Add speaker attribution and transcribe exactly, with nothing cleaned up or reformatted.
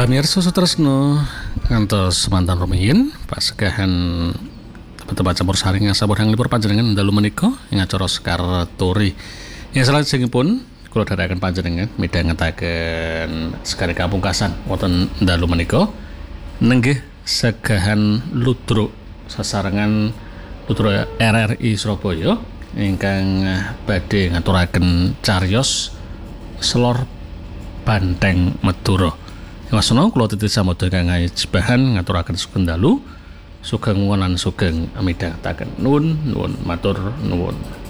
Speaker 1: Pamirsa sutresna ngantos semanten rumiyin pasekahan tempat campur saring saborang libur panjenengan dalu menika ing acara Sekar Turi. Ing salajengipun kula dherekaken panjenengan midhangetaken sekar kapungkasan wonten dalu menika nenggih segahan ludruk sasarengan ludruk R R I Surabaya ingkang badhe ngaturaken cariyos Selor Banteng Madura. Wasana kula titih samodya kang ngajebahan ngaturaken sugeng dalu, sugeng wonten sugeng midhangetaken. Nuwun, nuwun, matur nuwun.